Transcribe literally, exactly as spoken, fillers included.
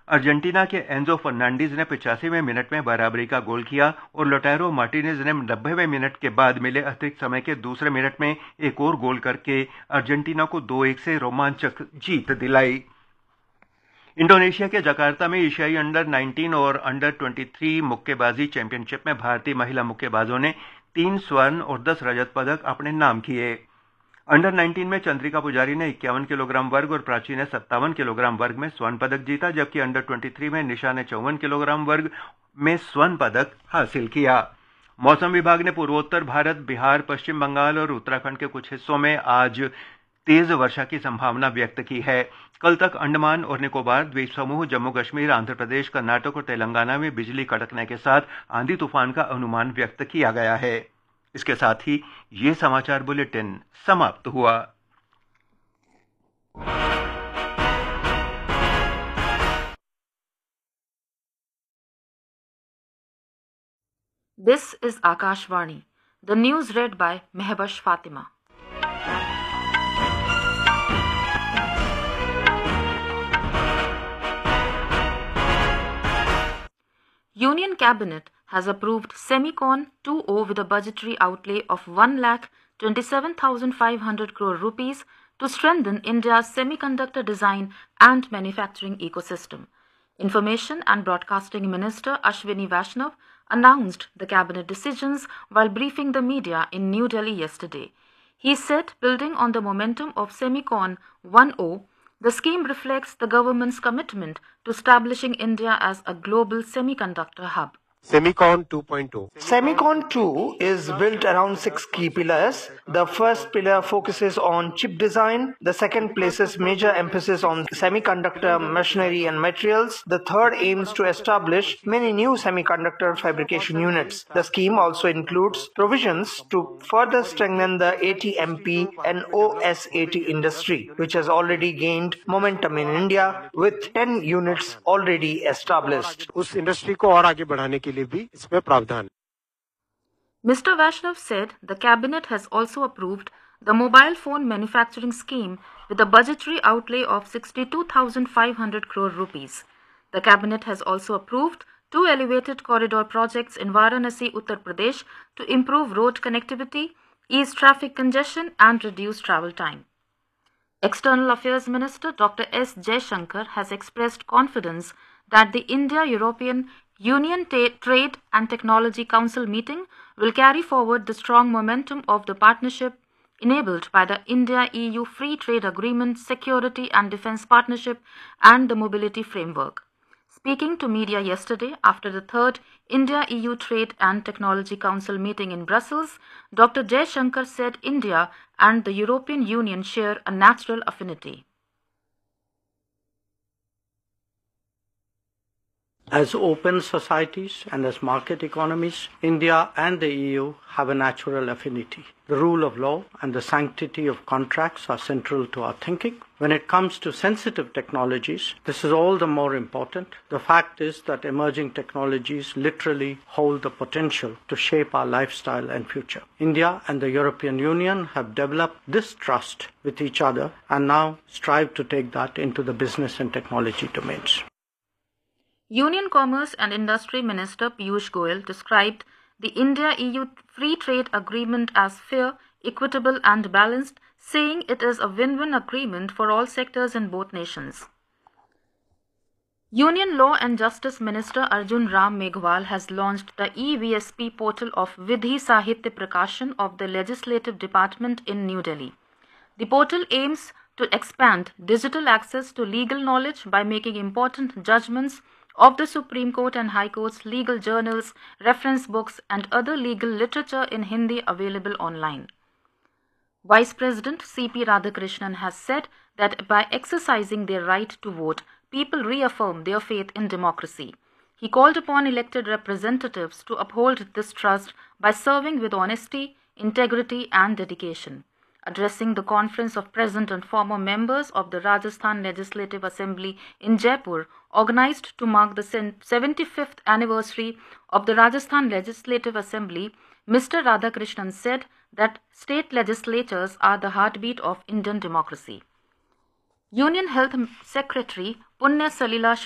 Argentina के Enzo Fernandez ने पचासीवें minute में बराबरी का गोल किया और लोटारो मार्टिनेज ने नब्बेवें मिनट के बाद मिले अतिरिक्त समय के दूसरे मिनट में एक और गोल करके अर्जेंटीना को दो एक से रोमांचक जीत दिलाई। इंडोनेशिया के जकार्ता में एशियाई अंडर नाइनटीन और अंडर तेईस मुक्केबाजी चैंपियनशिप में भारतीय महिला मुक्केबाजों ने तीन स्वर्ण और दस रजत पदक अपने नाम किए। अंडर नाइनटीन में चंद्रिका पुजारी ने इक्यावन किलोग्राम वर्ग और प्राची ने सत्तावन किलोग्राम वर्ग में स्वर्ण पदक जीता, जबकि अंडर तेईस में निशा ने चौवन किलोग्राम वर्ग में स्वर्ण पदक हासिल किया। मौसम विभाग ने पूर्वोत्तर भारत, बिहार, पश्चिम बंगाल और उत्तराखंड के कुछ हिस्सों में आज तेज वर्षा की संभावना व्यक्त की है। कल तक अंडमान और निकोबार द्वीप समूह, जम्मू कश्मीर, आंध्र प्रदेश, कर्नाटक और तेलंगाना में बिजली कड़कने के साथ आंधी तूफान का अनुमान व्यक्त किया गया है। इसके साथ ही ये समाचार बुलेटिन समाप्त हुआ। This is Akashvani. The news read by Mehbash Fatima. Union Cabinet has approved Semicon two point oh with a budgetary outlay of one lakh twenty-seven thousand five hundred crore rupees to strengthen India's semiconductor design and manufacturing ecosystem. Information and Broadcasting Minister Ashwini Vaishnav announced the cabinet decisions while briefing the media in New Delhi yesterday. He said, building on the momentum of Semicon one point oh, the scheme reflects the government's commitment to establishing India as a global semiconductor hub. Semicon two point oh. Semicon two is built around six key pillars. The first pillar focuses on chip design. The second places major emphasis on semiconductor machinery and materials. The third aims to establish many new semiconductor fabrication units. The scheme also includes provisions to further strengthen the A T M P and O S A T industry, which has already gained momentum in India with ten units already established. उस industry को और आगे बढ़ाने के लिए भी इसमें प्रावधान। Mister Vaishnav said the cabinet has also approved the mobile phone manufacturing scheme with a budgetary outlay of sixty-two thousand five hundred crore rupees. The cabinet has also approved two elevated corridor projects in Varanasi, Uttar Pradesh to improve road connectivity, ease traffic congestion and reduce travel time. External Affairs Minister Doctor S. Jaishankar has expressed confidence that the India-European Union Trade and Technology Council meeting will carry forward the strong momentum of the partnership enabled by the India-E U Free Trade Agreement, Security and Defence Partnership and the Mobility Framework. Speaking to media yesterday after the third India-E U Trade and Technology Council meeting in Brussels, Doctor Jaishankar said India and the European Union share a natural affinity. As open societies and as market economies, India and the E U have a natural affinity. The rule of law and the sanctity of contracts are central to our thinking. When it comes to sensitive technologies, this is all the more important. The fact is that emerging technologies literally hold the potential to shape our lifestyle and future. India and the European Union have developed this trust with each other and now strive to take that into the business and technology domains. Union Commerce and Industry Minister Piyush Goyal described the India-E U Free Trade Agreement as fair, equitable and balanced, saying it is a win-win agreement for all sectors in both nations. Union Law and Justice Minister Arjun Ram Meghwal has launched the E V S P portal of Vidhi Sahitya Prakashan of the Legislative Department in New Delhi. The portal aims to expand digital access to legal knowledge by making important judgments of the Supreme Court and High Court's legal journals, reference books and other legal literature in Hindi available online. Vice President C P Radhakrishnan has said that by exercising their right to vote, people reaffirm their faith in democracy. He called upon elected representatives to uphold this trust by serving with honesty, integrity and dedication. Addressing the conference of present and former members of the Rajasthan Legislative Assembly in Jaipur, organized to mark the seventy-fifth anniversary of the Rajasthan Legislative Assembly, Mister Radhakrishnan said that state legislatures are the heartbeat of Indian democracy. Union Health Secretary Punya Salila